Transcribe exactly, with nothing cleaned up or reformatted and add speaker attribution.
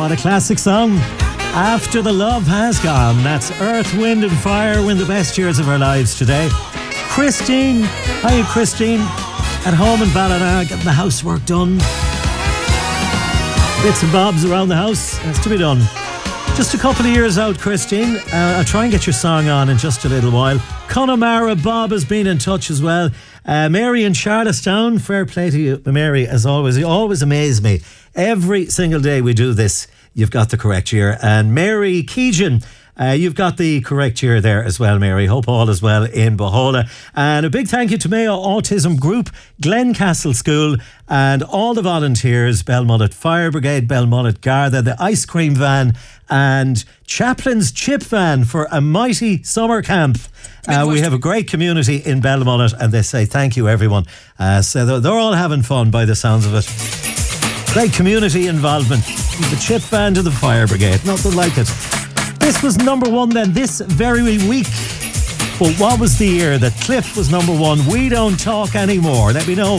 Speaker 1: What a classic song. After the Love Has Gone. That's Earth, Wind and Fire win the best years of our lives today. Christine. Hiya, Christine. At home in Ballina, getting the housework done. Bits and bobs around the house. Has to be done. Just a couple of years out, Christine. Uh, I'll try and get your song on in just a little while. Connemara Bob has been in touch as well. Uh, Mary in Charlestown, fair play to you, Mary, as always. You always amaze me. Every single day we do this, you've got the correct year. And Mary Keegan, uh, you've got the correct year there as well, Mary. Hope all is well in Bohola. And a big thank you to Mayo Autism Group, Glencastle School, and all the volunteers, Belmullet Fire Brigade, Belmullet Garda, the ice cream van, and Chaplin's Chip Van for a mighty summer camp. Uh, we have a great community in Belmullet, and they say thank you, everyone. Uh, so they're, they're all having fun by the sounds of it. Great community involvement. From the Chip Van to the Fire Brigade. Nothing like it. This was number one then this very week. But what was the year that Cliff was number one? We Don't Talk Anymore. Let me know.